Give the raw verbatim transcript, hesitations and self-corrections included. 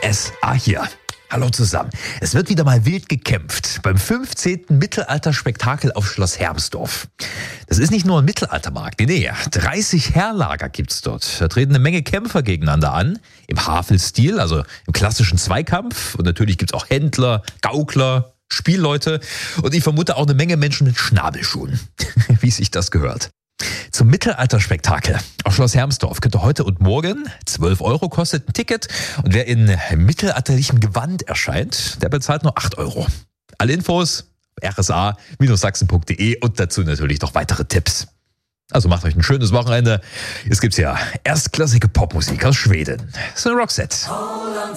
S A hier. Hallo zusammen. Es wird wieder mal wild gekämpft beim fünfzehnten Mittelalterspektakel auf Schloss Hermsdorf. Das ist nicht nur ein Mittelaltermarkt, nee, nee, dreißig Heerlager gibt's dort. Da treten eine Menge Kämpfer gegeneinander an, im Havelstil, also im klassischen Zweikampf. Und natürlich gibt's auch Händler, Gaukler, Spielleute und ich vermute auch eine Menge Menschen mit Schnabelschuhen, wie sich das gehört. Zum Mittelalterspektakel auf Schloss Hermsdorf könnt ihr heute und morgen, zwölf Euro kostet ein Ticket, und wer in mittelalterlichem Gewand erscheint, der bezahlt nur acht Euro. Alle Infos r s a Sachsen punkt d e und dazu natürlich noch weitere Tipps. Also macht euch ein schönes Wochenende. Jetzt gibt's ja erstklassige Popmusik aus Schweden. Das ist eine Roxette.